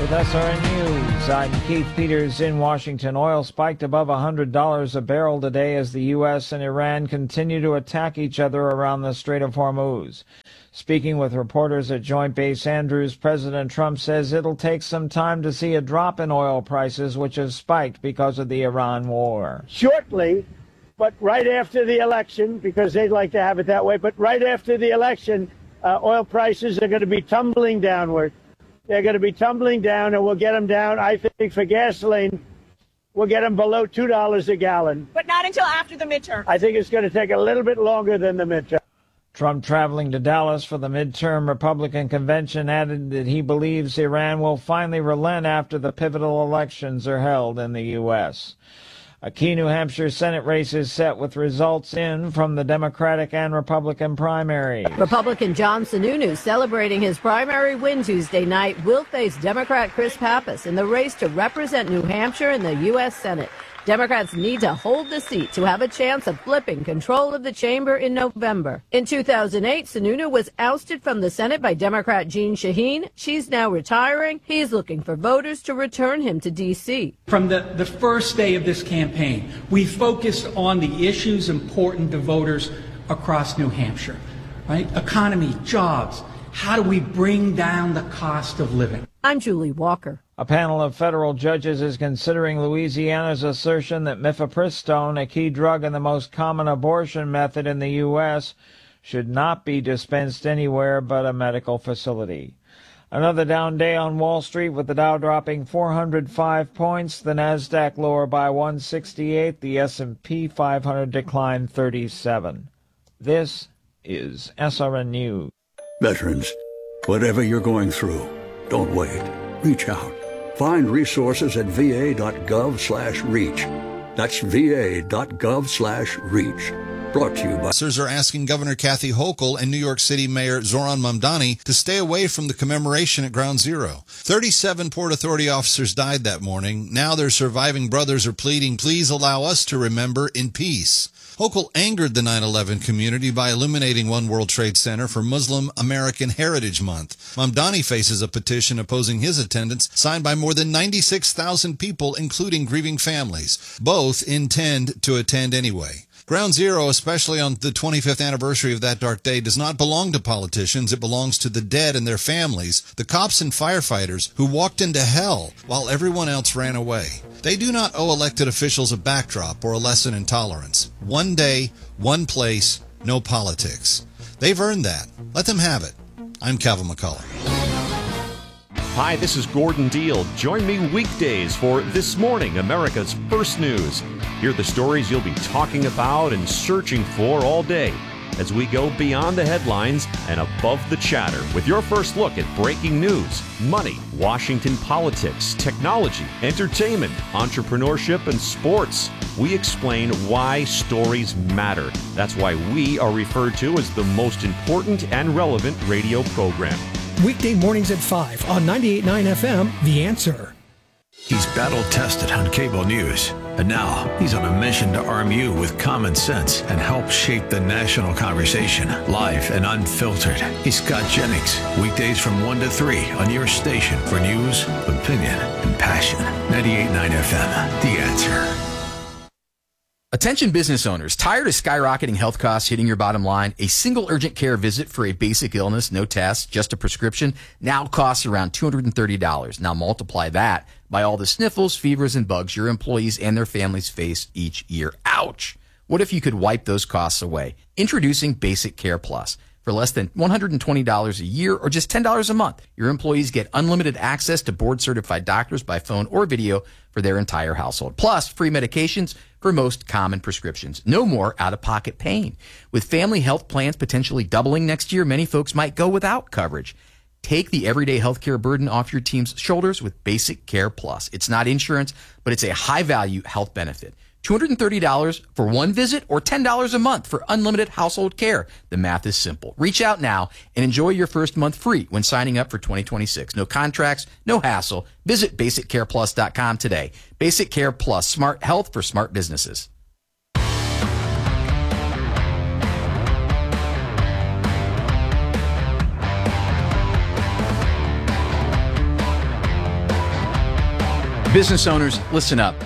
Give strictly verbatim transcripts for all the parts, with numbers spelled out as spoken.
with S R N News. I'm Keith Peters in Washington. Oil spiked above one hundred dollars a barrel today as the U S and Iran continue to attack each other around the Strait of Hormuz. Speaking with reporters at Joint Base Andrews, President Trump says it'll take some time to see a drop in oil prices, which have spiked because of the Iran war. Shortly, but right after the election, because they'd like to have it that way, but right after the election, uh, oil prices are going to be tumbling downward. They're going to be tumbling down, and we'll get them down, I think, for gasoline, we'll get them below two dollars a gallon. But not until after the midterm. I think it's going to take a little bit longer than the midterm. Trump, traveling to Dallas for the midterm Republican convention, added that he believes Iran will finally relent after the pivotal elections are held in the U S A key New Hampshire Senate race is set with results in from the Democratic and Republican primaries. Republican John Sununu, celebrating his primary win Tuesday night, will face Democrat Chris Pappas in the race to represent New Hampshire in the U S Senate. Democrats need to hold the seat to have a chance of flipping control of the chamber in November. In two thousand eight, Sununu was ousted from the Senate by Democrat Jeanne Shaheen. She's now retiring. He's looking for voters to return him to D C. From the, the first day of this campaign, we focused on the issues important to voters across New Hampshire, right? Economy, jobs. How do we bring down the cost of living? I'm Julie Walker. A panel of federal judges is considering Louisiana's assertion that mifepristone, a key drug and the most common abortion method in the U S, should not be dispensed anywhere but a medical facility. Another down day on Wall Street with the Dow dropping four hundred five points, the Nasdaq lower by one sixty-eight, the S and P five hundred declined thirty-seven. This is S R N News. Veterans, whatever you're going through, don't wait. Reach out. Find resources at va.gov slash reach. That's va.gov slash reach. Brought to you by... Officers are asking Governor Kathy Hochul and New York City Mayor Zoran Mamdani to stay away from the commemoration at Ground Zero. thirty-seven Port Authority officers died that morning. Now their surviving brothers are pleading, please allow us to remember in peace. Hochul angered the nine eleven community by illuminating One World Trade Center for Muslim American Heritage Month. Mamdani faces a petition opposing his attendance signed by more than ninety-six thousand people, including grieving families. Both intend to attend anyway. Ground Zero, especially on the twenty-fifth anniversary of that dark day, does not belong to politicians. It belongs to the dead and their families, the cops and firefighters who walked into hell while everyone else ran away. They do not owe elected officials a backdrop or a lesson in tolerance. One day, one place, no politics. They've earned that. Let them have it. I'm Calvin McCullough. Hi, this is Gordon Deal. Join me weekdays for This Morning, America's First News. Hear the stories you'll be talking about and searching for all day as we go beyond the headlines and above the chatter with your first look at breaking news, money, Washington politics, technology, entertainment, entrepreneurship, and sports. We explain why stories matter. That's why we are referred to as the most important and relevant radio program. Weekday mornings at five on ninety-eight point nine F M, The Answer. He's battle-tested on cable news, and now he's on a mission to arm you with common sense and help shape the national conversation, live and unfiltered. He's Scott Jennings, weekdays from one to three on your station for news, opinion, and passion. ninety-eight point nine F M, The Answer. Attention business owners, tired of skyrocketing health costs hitting your bottom line? A single urgent care visit for a basic illness, no tests, just a prescription, now costs around two hundred thirty dollars. Now multiply that by all the sniffles, fevers, and bugs your employees and their families face each year. Ouch! What if you could wipe those costs away? Introducing Basic Care Plus. For less than one hundred twenty dollars a year or just ten dollars a month, your employees get unlimited access to board-certified doctors by phone or video for their entire household. Plus, free medications for most common prescriptions. No more out-of-pocket pain. With family health plans potentially doubling next year, many folks might go without coverage. Take the everyday healthcare burden off your team's shoulders with Basic Care Plus. It's not insurance, but it's a high-value health benefit. two hundred thirty dollars for one visit or ten dollars a month for unlimited household care. The math is simple. Reach out now and enjoy your first month free when signing up for twenty twenty-six. No contracts, no hassle. Visit basic care plus dot com today. Basic Care Plus, smart health for smart businesses. Business owners, listen up.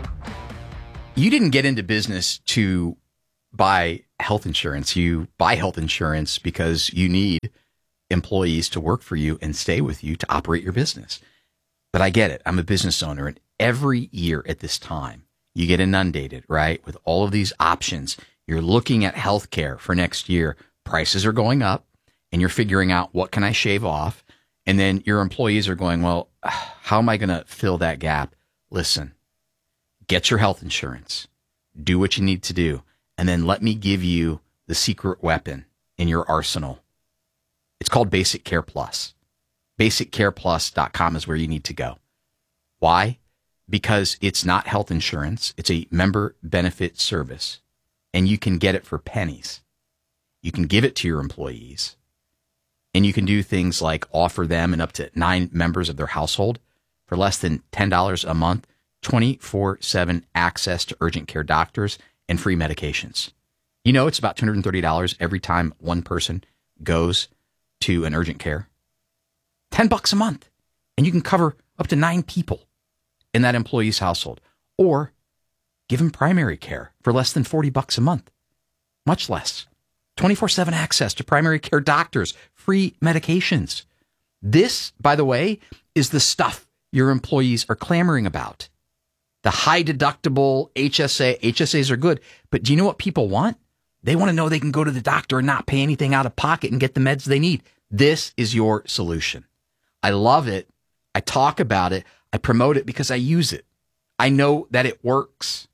You didn't get into business to buy health insurance. You buy health insurance because you need employees to work for you and stay with you to operate your business. But I get it. I'm a business owner, and every year at this time, you get inundated, right, with all of these options. You're looking at healthcare for next year. Prices are going up, and you're figuring out, what can I shave off? And then your employees are going, well, how am I going to fill that gap? Listen, get your health insurance. Do what you need to do. And then let me give you the secret weapon in your arsenal. It's called Basic Care Plus. basic care plus dot com is where you need to go. Why? Because it's not health insurance. It's a member benefit service, and you can get it for pennies. You can give it to your employees, and you can do things like offer them and up to nine members of their household for less than ten dollars a month, twenty-four seven access to urgent care doctors and free medications. You know, it's about two hundred thirty dollars every time one person goes to an urgent care. ten bucks a month, and you can cover up to nine people in that employee's household. Or give them primary care for less than forty bucks a month. Much less. twenty-four seven access to primary care doctors, free medications. This, by the way, is the stuff your employees are clamoring about. The high deductible H S A. H S As are good, but do you know what people want? They want to know they can go to the doctor and not pay anything out of pocket and get the meds they need. This is your solution. I love it. I talk about it. I promote it because I use it. I know that it works.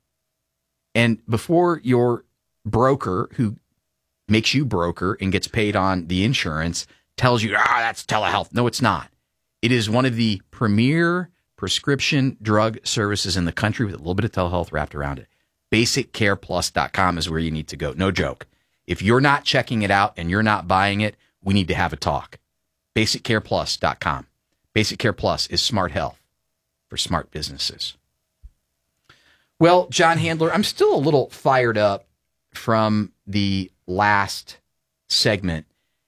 And before your broker, who makes you broker and gets paid on the insurance, tells you, ah, that's telehealth. No, it's not. It is one of the premier prescription drug services in the country with a little bit of telehealth wrapped around it. basic care plus dot com is where you need to go. No joke. If you're not checking it out and you're not buying it, we need to have a talk. basic care plus dot com. Basic Care Plus is smart health for smart businesses. Well, John Handler, I'm still a little fired up from the last segment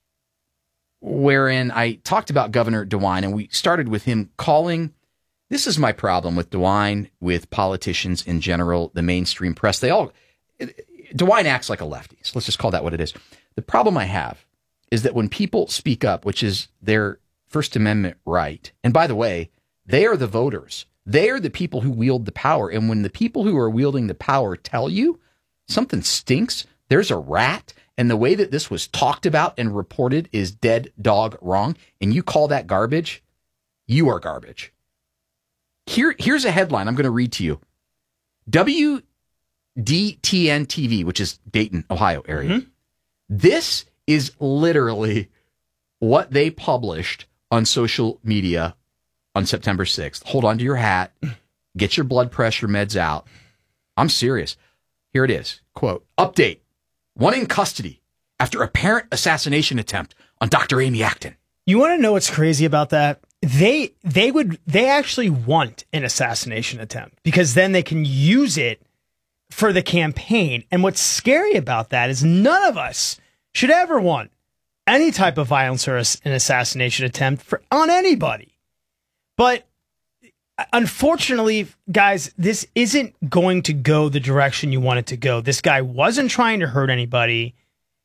wherein I talked about Governor DeWine, and we started with him calling. This is my problem with DeWine, with politicians in general, the mainstream press. They all, DeWine acts like a lefty. So let's just call that what it is. The problem I have is that when people speak up, which is their First Amendment right, and by the way, they are the voters. They are the people who wield the power. And when the people who are wielding the power tell you something stinks, there's a rat, and the way that this was talked about and reported is dead dog wrong, and you call that garbage, you are garbage. Here, here's a headline I'm going to read to you. W D T N T V, which is Dayton, Ohio area. Mm-hmm. This is literally what they published on social media on September sixth. Hold on to your hat. Get your blood pressure meds out. I'm serious. Here it is. Quote, update. One in custody after apparent assassination attempt on Doctor Amy Acton. You want to know what's crazy about that? They they would they actually want an assassination attempt because then they can use it for the campaign. And what's scary about that is none of us should ever want any type of violence or an assassination attempt for on anybody. But unfortunately, guys, this isn't going to go the direction you want it to go. This guy wasn't trying to hurt anybody.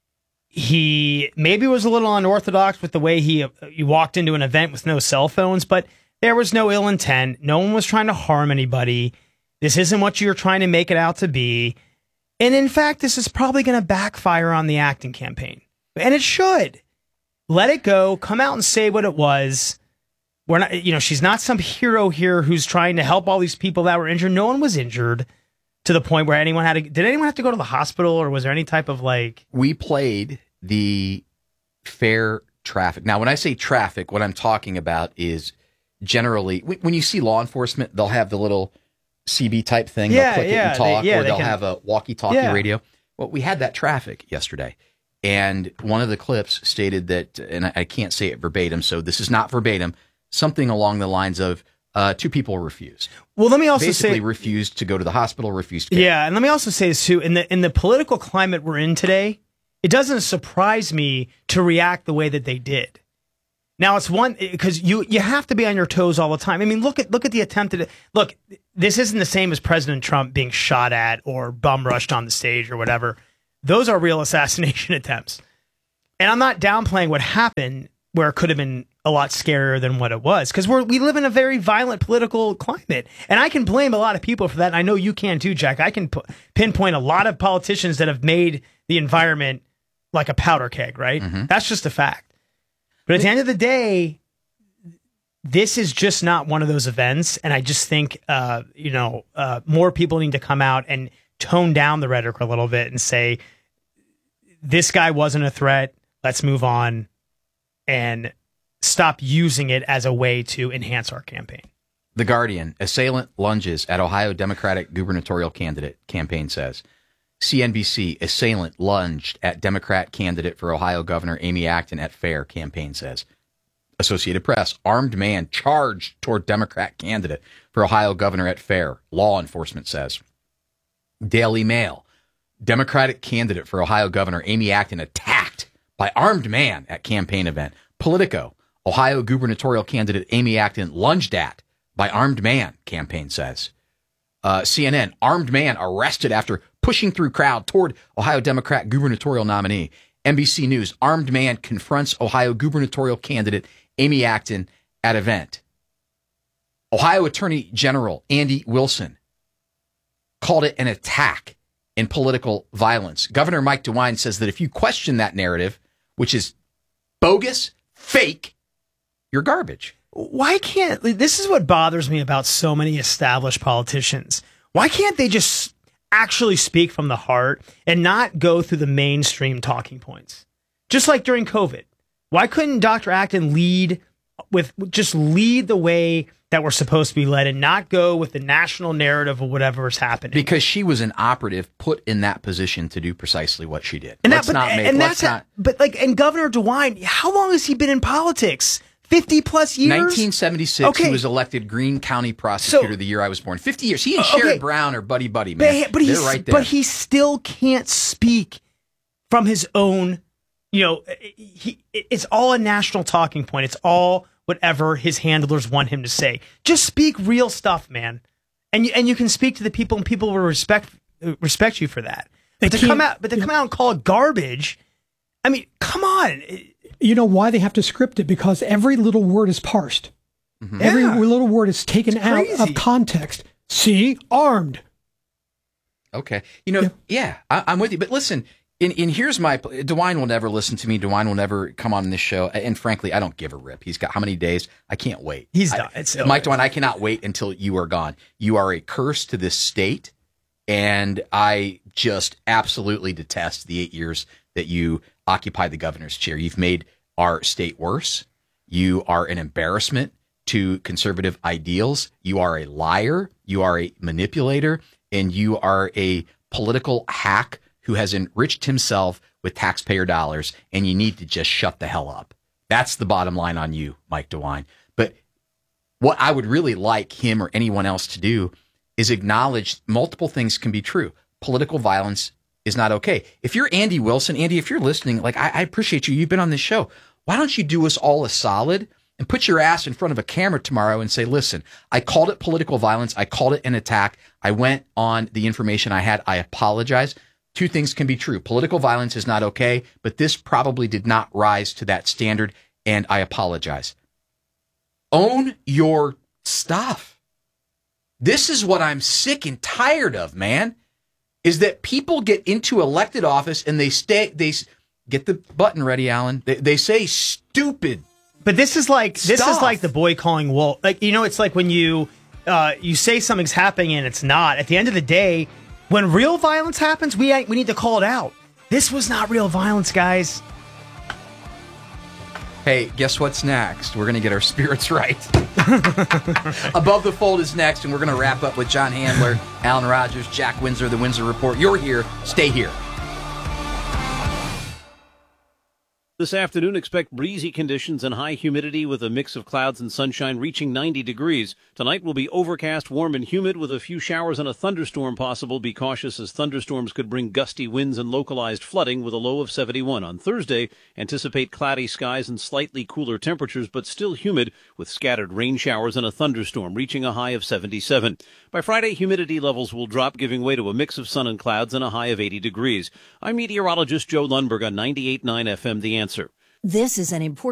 He maybe was a little unorthodox with the way he, he walked into an event with no cell phones, but there was no ill intent. No one was trying to harm anybody. This isn't what you're trying to make it out to be. And in fact, this is probably going to backfire on the Acton campaign. And it should. Let it go. Come out and say what it was. We're not, you know, she's not some hero here who's trying to help all these people that were injured. No one was injured to the point where anyone had to, did anyone have to go to the hospital, or was there any type of like... We played the fair traffic. Now, when I say traffic, what I'm talking about is generally, when you see law enforcement, they'll have the little C B type thing. Yeah, they'll click yeah, it and talk, they, yeah, or they they'll can, have a walkie-talkie yeah. radio. Well, we had that traffic yesterday. And one of the clips stated that, and I can't say it verbatim, so this is not verbatim, something along the lines of uh, two people refused. Well, let me also Basically say, refused to go to the hospital, refused care. Yeah, and let me also say this too: in the in the political climate we're in today, it doesn't surprise me to react the way that they did. Now it's one because you you have to be on your toes all the time. I mean, look at look at the attempted look. This isn't the same as President Trump being shot at or bum rushed on the stage or whatever. Those are real assassination attempts. And I'm not downplaying what happened, where it could have been a lot scarier than what it was, because we're we live in a very violent political climate, and I can blame a lot of people for that. And I know you can too, Jack. I can p- pinpoint a lot of politicians that have made the environment like a powder keg. Right? Mm-hmm. That's just a fact. But at the end of the day, this is just not one of those events. And I just think, uh, you know, uh, more people need to come out and tone down the rhetoric a little bit and say, this guy wasn't a threat. Let's move on and stop using it as a way to enhance our campaign. The Guardian, assailant lunges at Ohio Democratic gubernatorial candidate, campaign says. C N B C, assailant lunged at Democrat candidate for Ohio Governor Amy Acton at fair, campaign says. Associated Press, armed man charged toward Democrat candidate for Ohio Governor at fair, law enforcement says. Daily Mail, Democratic candidate for Ohio Governor Amy Acton attacked by armed man at campaign event. Politico, Ohio gubernatorial candidate Amy Acton lunged at by armed man, campaign says. Uh, C N N, armed man arrested after pushing through crowd toward Ohio Democrat gubernatorial nominee. N B C News, armed man confronts Ohio gubernatorial candidate Amy Acton at event. Ohio Attorney General Andy Wilson called it an attack in political violence. Governor Mike DeWine says that if you question that narrative, which is bogus, fake, you're garbage. Why can't, this is what bothers me about so many established politicians. Why can't they just actually speak from the heart and not go through the mainstream talking points? Just like during COVID. Why couldn't Doctor Acton lead with, just lead the way that we're supposed to be led and not go with the national narrative of whatever is happening? Because she was an operative put in that position to do precisely what she did. And let's that, but, not make, and let's that's not. A, but like, and Governor DeWine, how long has he been in politics? fifty plus years? nineteen seventy-six, okay. He was elected Greene County prosecutor So, the year I was born. fifty years. He and Sherrod okay. Brown are buddy-buddy, man. But, but, They're he's, right there. but he still can't speak from his own, you know, he, it's all a national talking point. It's all whatever his handlers want him to say. Just speak real stuff, man. And you, and you can speak to the people and people will respect respect you for that. But to come out but to come out and call it garbage, I mean, come on. You know why they have to script it? Because every little word is parsed. Mm-hmm. Every Yeah. little word is taken out of context. See, armed. Okay. You know, yeah, yeah I, I'm with you. But listen, in, in here's my, DeWine will never listen to me. DeWine will never come on this show. And frankly, I don't give a rip. He's got how many days? I can't wait. He's I, done. It's Mike DeWine, I cannot wait until you are gone. You are a curse to this state. And I just absolutely detest the eight years that you occupy the governor's chair. You've made our state worse. You are an embarrassment to conservative ideals. You are a liar. You are a manipulator. And you are a political hack who has enriched himself with taxpayer dollars. And you need to just shut the hell up. That's the bottom line on you, Mike DeWine. But what I would really like him or anyone else to do is acknowledge multiple things can be true. Political violence is not okay. If you're Andy Wilson, Andy, if you're listening, like I, I appreciate you. You've been on this show. Why don't you do us all a solid and put your ass in front of a camera tomorrow and say, listen, I called it political violence. I called it an attack. I went on the information I had. I apologize. Two things can be true. Political violence is not okay, but this probably did not rise to that standard, and I apologize. Own your stuff. This is what I'm sick and tired of, man, is that people get into elected office and they stay, they get the button ready, Alan. They, they say stupid. But this is like this stuff. is like the boy calling wolf. Like, you know, it's like when you uh, you say something's happening and it's not. At the end of the day, when real violence happens, we we need to call it out. This was not real violence, guys. Hey, guess what's next? We're going to get our spirits right. Above the Fold is next, and we're going to wrap up with John Handler, Alan Rogers, Jack Windsor, The Windsor Report. You're here. Stay here. This afternoon, expect breezy conditions and high humidity with a mix of clouds and sunshine reaching ninety degrees. Tonight will be overcast, warm, and humid with a few showers and a thunderstorm possible. Be cautious as thunderstorms could bring gusty winds and localized flooding with a low of seventy-one. On Thursday, anticipate cloudy skies and slightly cooler temperatures, but still humid with scattered rain showers and a thunderstorm reaching a high of seventy-seven. By Friday, humidity levels will drop, giving way to a mix of sun and clouds and a high of eighty degrees. I'm meteorologist Joe Lundberg on ninety-eight point nine F M, The Answer. This is an important